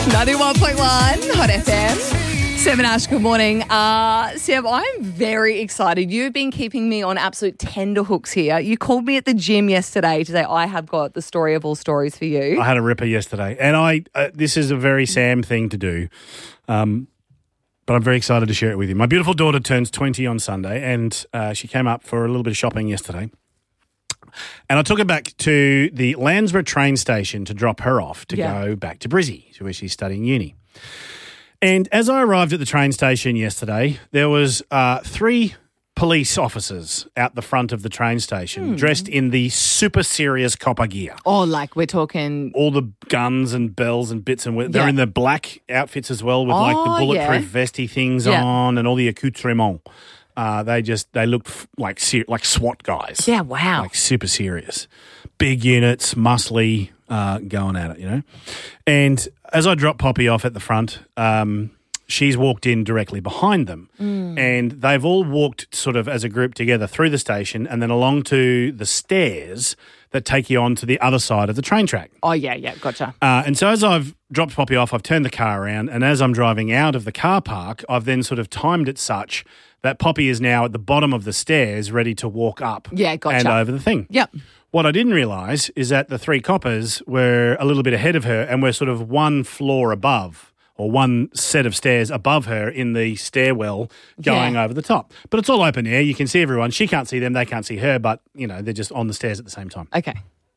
91.1 Hot FM. Seb and Ash, good morning. Seb, I'm very excited. You've been keeping me on absolute tenterhooks here. You called me at the gym yesterday to say I have got the story of all stories for you. I had a ripper yesterday, and this is a very Sam thing to do, but I'm very excited to share it with you. My beautiful daughter turns 20 on Sunday, and she came up for a little bit of shopping yesterday. And I took her back to the Landsborough train station to drop her off to go back to Brizzy, where she's studying uni. And as I arrived at the train station yesterday, there was 3 police officers out the front of the train station dressed in the super serious copper gear. Oh, like we're talking... All the guns and bells and bits and... They're in the black outfits as well with like the bulletproof vesty things on and all the accoutrements. They looked like SWAT guys. Yeah, wow. Like super serious. Big units, muscly, going at it, you know. And as I dropped Poppy off at the front, she's walked in directly behind them. And they've all walked sort of as a group together through the station and then along to the stairs that take you on to the other side of the train track. Oh, yeah, gotcha. And so as I've dropped Poppy off, I've turned the car around, and as I'm driving out of the car park, I've then sort of timed it such that Poppy is now at the bottom of the stairs ready to walk up and over the thing. Yep. What I didn't realise is that the 3 coppers were a little bit ahead of her and were sort of one floor above or one set of stairs above her in the stairwell going over the top. But it's all open air. You can see everyone. She can't see them. They can't see her, but, you know, they're just on the stairs at the same time. Okay.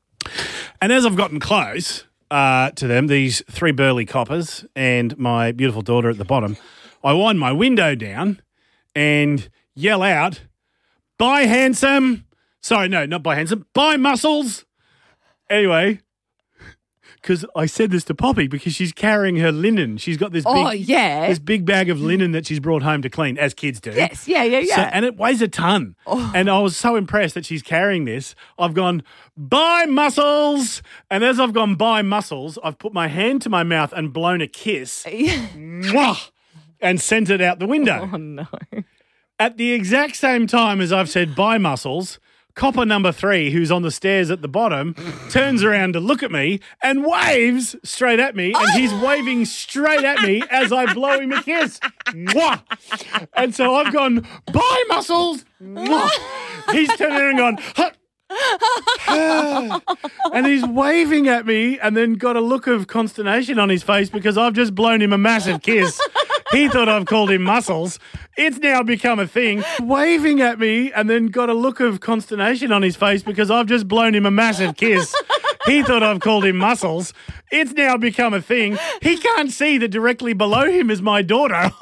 And as I've gotten close to them, these 3 burly coppers and my beautiful daughter at the bottom, I wind my window down and yell out, "Bye, handsome." Sorry, no, not bye, handsome. Bye, muscles. Anyway, because I said this to Poppy because she's carrying her linen. She's got this this big bag of linen that she's brought home to clean, as kids do. Yes, yeah. So, and it weighs a ton. And I was so impressed that she's carrying this. I've gone, "Bye, muscles." And as I've gone, "Bye, muscles," I've put my hand to my mouth and blown a kiss. Mwah! And sent it out the window. Oh, no. At the exact same time as I've said, "Bye, muscles," copper number 3, who's on the stairs at the bottom, turns around to look at me and waves straight at me, and he's waving straight at me as I blow him a kiss. Mwah! And so I've gone, "Bye, muscles." Mwah! He's turned around and gone, "Huh." And he's waving at me and then got a look of consternation on his face because I've just blown him a massive kiss. He thought I've called him muscles. It's now become a thing. Waving at me and then got a look of consternation on his face because I've just blown him a massive kiss. He thought I've called him muscles. It's now become a thing. He can't see that directly below him is my daughter.